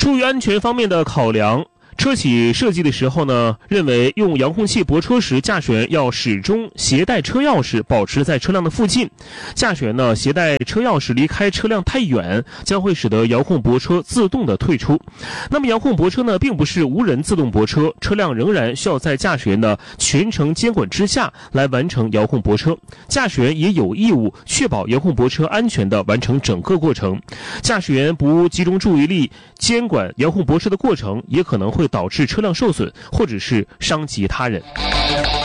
出于安全方面的考量，车企设计的时候呢，认为用遥控器泊车时，驾驶员要始终携带车钥匙，保持在车辆的附近。驾驶员呢，携带车钥匙离开车辆太远，将会使得遥控泊车自动的退出。那么遥控泊车呢，并不是无人自动泊车，车辆仍然需要在驾驶员的全程监管之下来完成遥控泊车。驾驶员也有义务确保遥控泊车安全的完成整个过程。驾驶员不集中注意力监管遥控泊车的过程，也可能会导致车辆受损，或者是伤及他人。